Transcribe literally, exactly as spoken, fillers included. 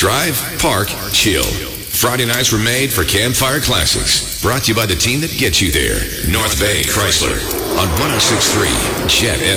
Drive, park, chill. Friday nights were made for Campfire Classics. Brought to you by the team that gets you there. North Bay Chrysler on one oh six point three Jet